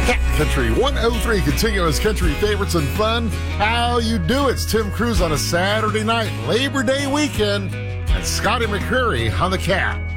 Cat Country 103, continuous country favorites and fun. How you do? It's Tim Cruz on a Saturday night, Labor Day weekend, and Scotty McCreery on the Cat.